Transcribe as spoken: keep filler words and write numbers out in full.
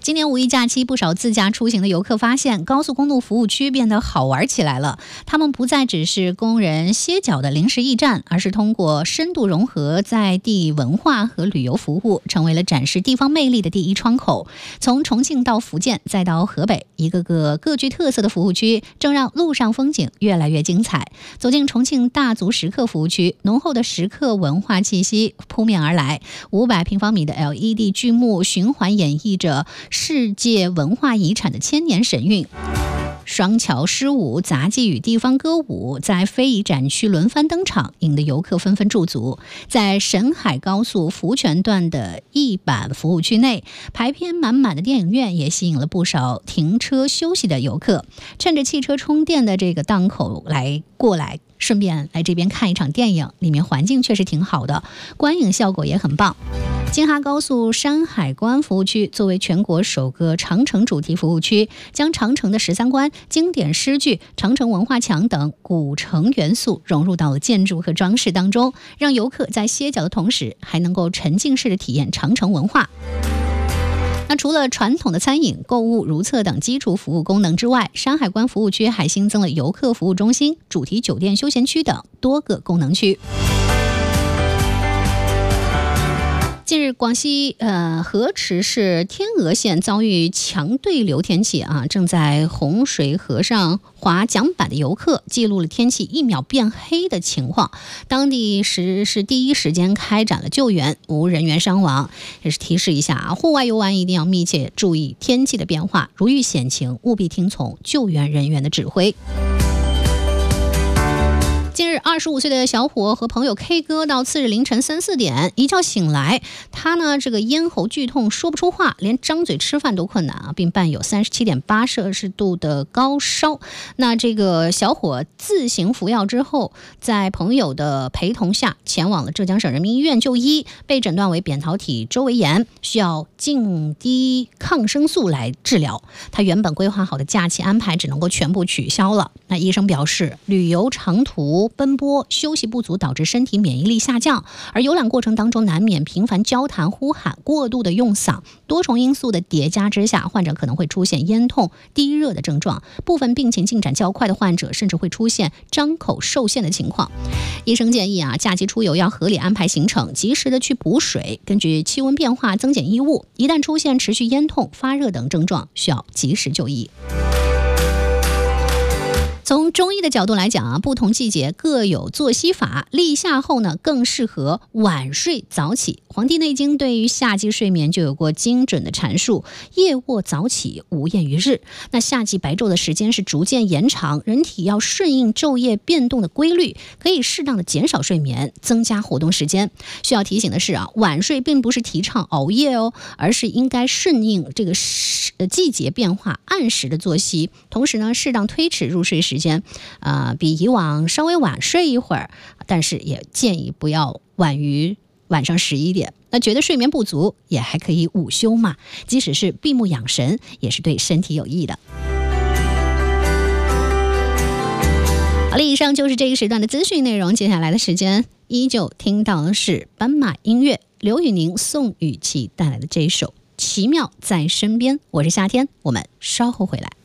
今年五一假期，不少自驾出行的游客发现，高速公路服务区变得好玩起来了。他们不再只是供人歇脚的临时驿站，而是通过深度融合在地文化和旅游服务，成为了展示地方魅力的第一窗口。从重庆到福建，再到河北，一个个各具特色的服务区，正让路上风景越来越精彩。走进重庆大足石刻服务区，浓厚的石刻文化气息扑面而来。五百平方米的 L E D 巨幕循环演绎着世界文化遗产的千年神韵。双桥诗舞、杂技与地方歌舞在非遗展区轮番登场，引得游客纷纷驻足。在沈海高速福泉段的一板服务区内，排片满满的电影院也吸引了不少停车休息的游客，趁着汽车充电的这个档口来过来，顺便来这边看一场电影。里面环境确实挺好的，观影效果也很棒。京哈高速山海关服务区作为全国首个长城主题服务区，将长城的十三关、经典诗句、长城文化墙等古城元素融入到了建筑和装饰当中，让游客在歇脚的同时，还能够沉浸式的体验长城文化。那除了传统的餐饮、购物、如厕等基础服务功能之外，山海关服务区还新增了游客服务中心、主题酒店休闲区等多个功能区。近日，广西呃河池市天鹅县遭遇强对流天气啊，正在洪水河上滑桨板的游客记录了天气一秒变黑的情况，当地时是第一时间开展了救援，无人员伤亡。也是提示一下啊，户外游玩一定要密切注意天气的变化，如遇险情，务必听从救援人员的指挥。近日，二十五岁的小伙和朋友 K 歌到次日凌晨三四点，一觉醒来，他呢这个咽喉剧痛，说不出话，连张嘴吃饭都困难啊，并伴有三十七点八摄氏度的高烧。那这个小伙自行服药之后，在朋友的陪同下前往了浙江省人民医院就医，被诊断为扁桃体周围炎，需要静滴抗生素来治疗。他原本规划好的假期安排只能够全部取消了。那医生表示，旅游长途奔波，休息不足导致身体免疫力下降，而游览过程当中难免频繁交谈呼喊，过度的用嗓，多重因素的叠加之下，患者可能会出现咽痛、低热的症状，部分病情进展较快的患者甚至会出现张口受限的情况。医生建议啊，假期出游要合理安排行程，及时的去补水，根据气温变化增减衣物，一旦出现持续咽痛、发热等症状，需要及时就医。从中医的角度来讲啊，不同季节各有作息法，立夏后呢更适合晚睡早起。《黄帝内经》对于夏季睡眠就有过精准的阐述，夜卧早起，无厌于日。那夏季白昼的时间是逐渐延长，人体要顺应昼夜变动的规律，可以适当的减少睡眠，增加活动时间。需要提醒的是啊，晚睡并不是提倡熬夜哦，而是应该顺应这个季节变化，按时的作息，同时呢，适当推迟入睡时间，啊、呃，比以往稍微晚睡一会儿，但是也建议不要晚于晚上十一点。那觉得睡眠不足，也还可以午休嘛，即使是闭目养神，也是对身体有益的。好了，以上就是这一时段的资讯内容，接下来的时间依旧听到的是斑马音乐，刘宇宁、宋雨琦带来的这一首《奇妙在身边》。我是夏天，我们稍后回来。